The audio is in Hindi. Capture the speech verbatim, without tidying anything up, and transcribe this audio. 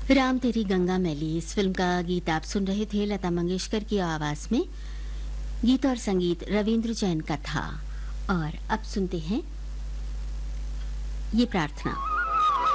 राम तेरी गंगा मैली इस फिल्म का गीत आप सुन रहे थे लता मंगेशकर की आवाज में। गीत और संगीत रविंद्र जैन का था। और अब सुनते हैं ये प्रार्थना।